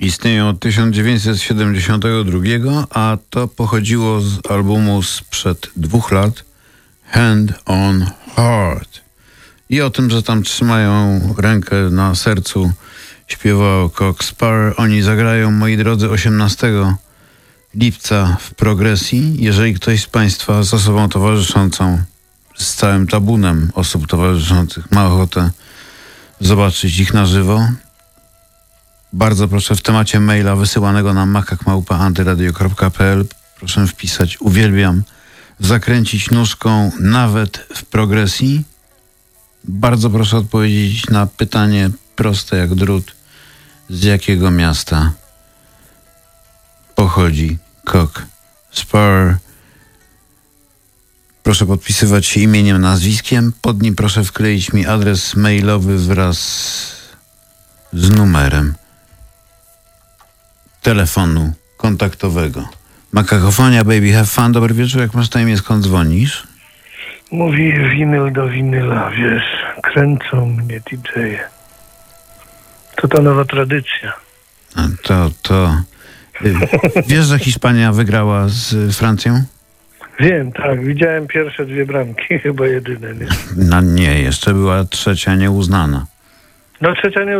Istnieją od 1972, a to pochodziło z albumu sprzed 2 lat Hand on Heart. I o tym, że tam trzymają rękę na sercu, śpiewał Cock Spur. Oni zagrają, moi drodzy, 18 lipca w Progresji. Jeżeli ktoś z Państwa z osobą towarzyszącą, z całym tabunem osób towarzyszących ma ochotę zobaczyć ich na żywo, bardzo proszę w temacie maila wysyłanego na makak@antyradio.pl proszę wpisać: uwielbiam zakręcić nóżką nawet w Progresji. Bardzo proszę odpowiedzieć na pytanie proste jak drut: z jakiego miasta pochodzi Cock Spur? Proszę podpisywać się imieniem, nazwiskiem. Pod nim proszę wkleić mi adres mailowy wraz z numerem telefonu kontaktowego. Makakofonia, baby, have fun. Dobry wieczór, jak masz na imię, skąd dzwonisz? Mówi winyl do winyla, wiesz, kręcą mnie DJ-e. To ta nowa tradycja. Wiesz, że Hiszpania wygrała z Francją? Wiem, tak, widziałem pierwsze 2 bramki, chyba jedyne, nie? No nie, jeszcze była trzecia nieuznana. No trzecia nie